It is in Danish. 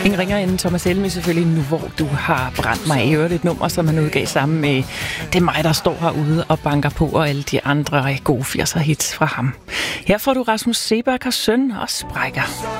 Ingen ringer end Thomas Helmig selvfølgelig nu, hvor du har brændt mig i øvrigt et nummer, som han udgav sammen med Det er mig, der står herude og banker på, og alle de andre gode 80'er hits fra ham. Her får du Rasmus Seebach og Søn og Sprækker.